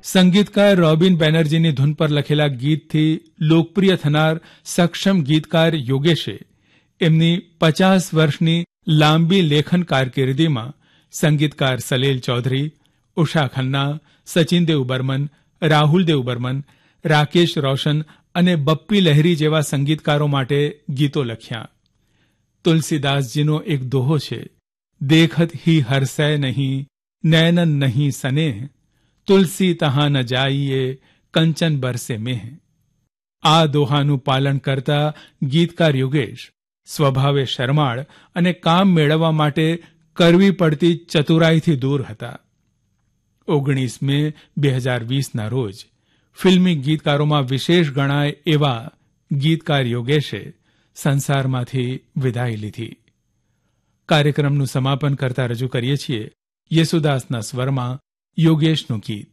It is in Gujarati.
સંગીતકાર રોબિન બેનર્જીની ધૂન પર લખેલા ગીતથી લોકપ્રિય થનાર સક્ષમ ગીતકાર યોગેશે એમની 50 વર્ષની લાંબી લેખન કારકિર્દીમાં સંગીતકાર સલીલ ચૌધરી, ઉષા ખન્ના, સચિન દેવ બર્મન, રાહુલ દેવ બર્મન, રાકેશ રોશન અને બપ્પી લહેરી જેવા સંગીતકારો માટે ગીતો લખ્યા. તુલસીદાસજીનો એક દોહો છે, દેખત હી હરસૈ નહીં, નૈનન નહીં સનેહ, તુલસી તહાં ન જાઈએ, કંચન બરસે મેહ. આ દોહાનું પાલન કરતા ગીતકાર યોગેશ સ્વભાવે શરમાળ અને કામ મેળવવા માટે કરવી પડતી ચતુરાઈથી દૂર હતા. 19 મે 2020ના રોજ ફિલ્મી ગીતકારોમાં વિશેષ ગણાય એવા ગીતકાર યોગેશે સંસારમાંથી વિદાય લીધી. કાર્યક્રમનું સમાપન કરતા રજૂ કરીએ છીએ યેસુદાસના સ્વરમાં યોગેશનું ગીત.